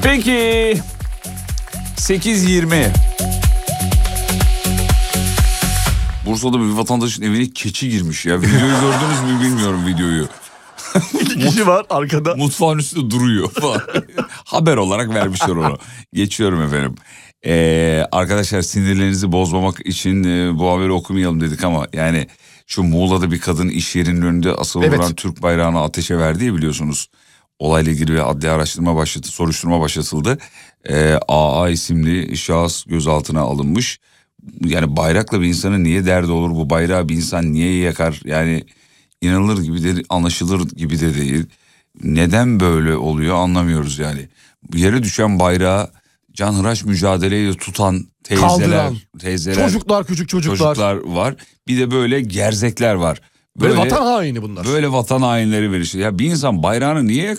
Peki 8:20. Bursa'da bir vatandaşın evine keçi girmiş ya. Videoyu gördünüz mü bilmiyorum videoyu. İki kişi var arkada. Mutfağın üstünde duruyor falan. Haber olarak vermişler onu. Geçiyorum efendim. Arkadaşlar sinirlerinizi bozmamak için bu haberi okumayalım dedik ama yani şu Muğla'da bir kadın iş yerinin önünde asılı duran Türk bayrağını ateşe verdi ya, biliyorsunuz. Olayla ilgili adli araştırma soruşturma başlatıldı. AA isimli şahıs gözaltına alınmış. Yani bayrakla bir insanın niye derdi olur, bu bayrağı bir insan niye yakar? Yani inanılır gibi de, anlaşılır gibi de değil. Neden böyle oluyor anlamıyoruz yani. Yere düşen bayrağı canhıraş mücadeleyle tutan teyzeler, çocuklar, küçük çocuklar var. Bir de böyle gerzekler var. Böyle vatan haini bunlar. Böyle vatan hainleri verir. Ya bir insan bayrağını niye